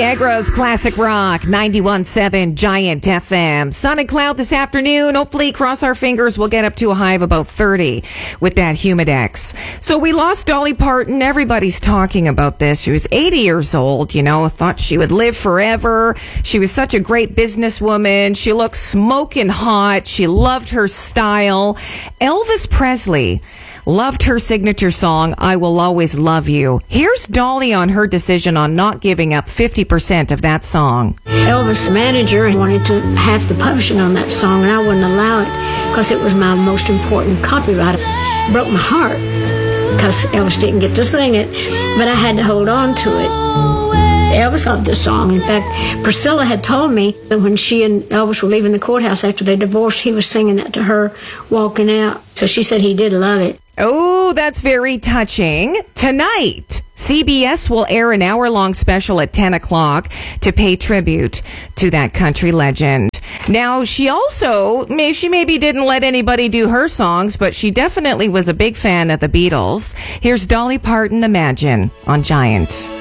Niagra's Classic Rock, 91.7 Giant FM. Sun and cloud this afternoon. Hopefully, cross our fingers, we'll get up to a high of about 30 with that humidex. So we lost Dolly Parton. Everybody's talking about this. She was 80 years old, thought she would live forever. She was such a great businesswoman. She looked smoking hot. She loved her style. Elvis Presley loved her signature song, I Will Always Love You. Here's Dolly on her decision on not giving up 50% of that song. Elvis' manager wanted to have the publishing on that song, and I wouldn't allow it because it was my most important copyright. It broke my heart because Elvis didn't get to sing it, but I had to hold on to it. Elvis loved this song. In fact, Priscilla had told me that when she and Elvis were leaving the courthouse after they divorced, he was singing that to her walking out. So she said he did love it. Oh, that's very touching. Tonight, CBS will air an hour-long special at 10 o'clock to pay tribute to that country legend. Now, she maybe didn't let anybody do her songs, but she definitely was a big fan of the Beatles. Here's Dolly Parton, Imagine, on Giant.